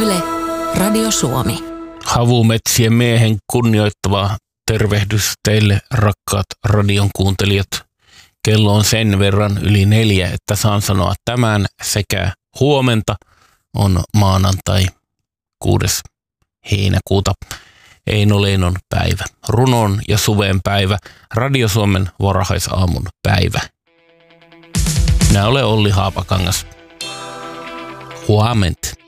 Yle, Radio Suomi. Havumetsien miehen kunnioittava tervehdys teille, rakkaat radion kuuntelijat. Kello on sen verran yli 4, että saan sanoa tämän sekä huomenta on maanantai 6. heinäkuuta. Eino Leinon päivä, runon ja suven päivä, Radio Suomen varhaisaamun päivä. Minä olen Olli Haapakangas. Huomenta.